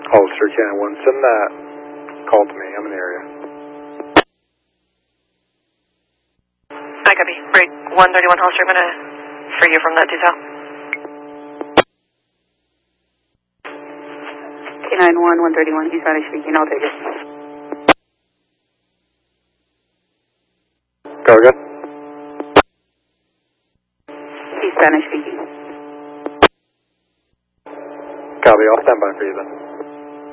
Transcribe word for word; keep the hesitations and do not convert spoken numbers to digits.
Holster Cannon one, send that call to me. I'm in the area. I copy. Break one thirty-one Holster. I'm going to free you from that detail. K nine one, one thirty-one, he's Spanish speaking. I'll take it. Go again. He's Spanish speaking. Copy. I'll stand by for you then.